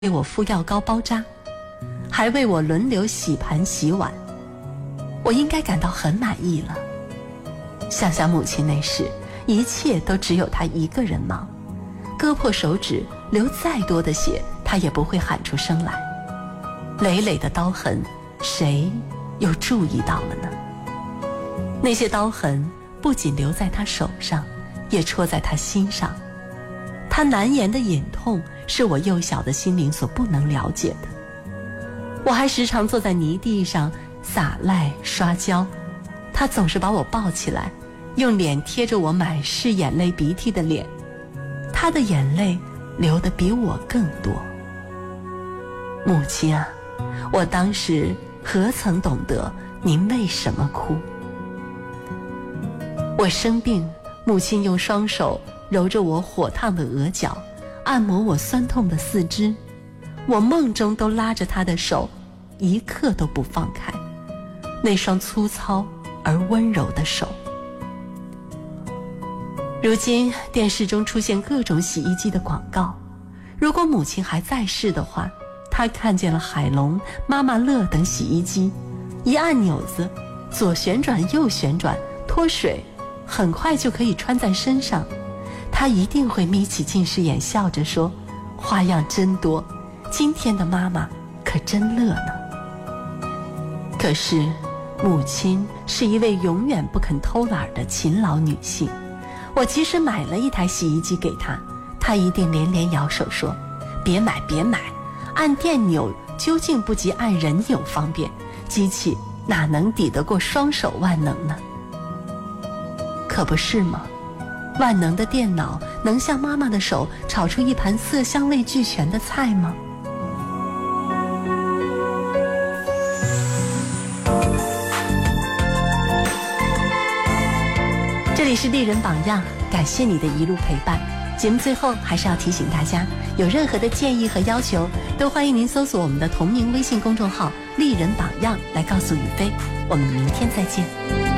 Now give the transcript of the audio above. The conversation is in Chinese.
为我敷药膏包扎，还为我轮流洗盘洗碗，我应该感到很满意了。想想母亲那时，一切都只有她一个人忙，割破手指，流再多的血，她也不会喊出声来。累累的刀痕，谁又注意到了呢？那些刀痕不仅留在她手上，也戳在她心上。她难言的隐痛，是我幼小的心灵所不能了解的。我还时常坐在泥地上撒赖刷胶，她总是把我抱起来，用脸贴着我满是眼泪鼻涕的脸。她的眼泪流得比我更多。母亲啊，我当时何曾懂得您为什么哭？我生病，母亲用双手揉着我火烫的额角，按摩我酸痛的四肢。我梦中都拉着她的手，一刻都不放开，那双粗糙而温柔的手。如今电视中出现各种洗衣机的广告，如果母亲还在世的话，她看见了海龙、妈妈乐等洗衣机，一按钮子，左旋转右旋转，脱水，很快就可以穿在身上。她一定会眯起近视眼笑着说，花样真多，今天的妈妈可真乐呢。可是母亲是一位永远不肯偷懒的勤劳女性，我即使买了一台洗衣机给她，她一定连连摇手说，别买别买，按电钮究竟不及按人钮方便，机器哪能抵得过双手万能呢？可不是吗？万能的电脑能像妈妈的手炒出一盘色香味俱全的菜吗？这里是丽人榜样，感谢你的一路陪伴。节目最后还是要提醒大家，有任何的建议和要求，都欢迎您搜索我们的同名微信公众号丽人榜样来告诉宇飞。我们明天再见。